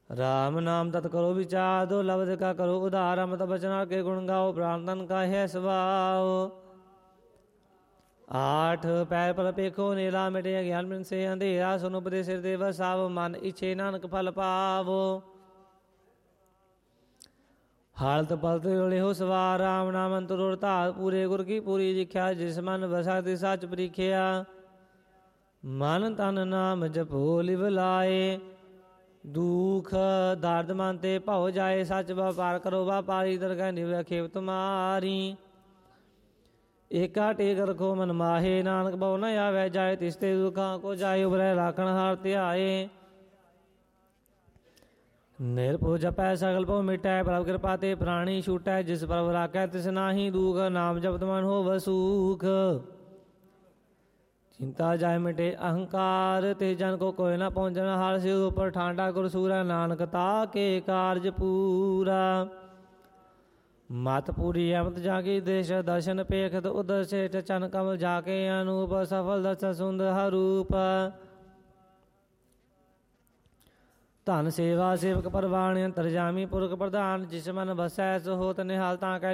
राम नाम तत् करो विचार, दो लब्ध का करो उधार। अमृत बचन के गुण गाओ, प्राण तन का है स्वभाव। आठ पैर पर पेखो नीला, मिटे ज्ञान बिन से अंधेरा। सुनो उपदेश हृदय बसावो, मन इच्छे नानक फल पावो। हालत पलत ले हो सवार, राम नाम अंतुर तार। पूरे गुर की पूरी दीख्या, जिस मन बसा ते सच परीख्या। मन तन नाम जपो लिव लाए, दुख दर्द मन ते भाओ जाए। सच व्यापार करो व्यापारी, दरगाह निव खेप तुम्हारी। एका टेक रखो मन माहे, नानक बहु न आवे जाए। तिसते दुखा को जाए, उबरै राखण हार ध्याए। निरभो जपै सगल भो मिटै, प्रभ कृपा ते प्राणी छूटै। जिस प्रभ राखै तिस नाहि दुख, नाम जपत मन होव सुख। चिंता जाय मिटे अहंकार, ते जन को कोई न पहुँचन हार। सिर ऊपर ठांडा गुर सूरा, नानक ताके कारज पूरा। मत पूरी अमत जागी देश, दर्शन पेखत उदर सेठ। चन कमल जाके अनूप, सफल दर्शन सुंदर हरूप। धन सेवा सेवक परवान, अंतरजामी पुरख प्रधान। जिस मन बसै सो होत निहाल, ताकै